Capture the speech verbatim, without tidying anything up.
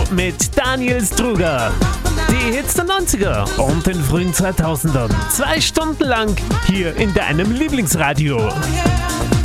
mit Daniel Struger. Die Hits der neunziger und den frühen zweitausendern. Zwei Stunden lang hier in deinem Lieblingsradio.